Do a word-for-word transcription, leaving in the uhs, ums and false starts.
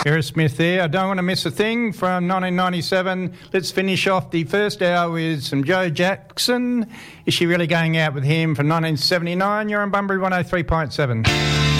Aerosmith there. I don't want to miss a thing from nineteen ninety-seven. Let's finish off the first hour with some Joe Jackson. Is She Really Going Out With Him from nineteen seventy-nine? You're on Bunbury one oh three point seven.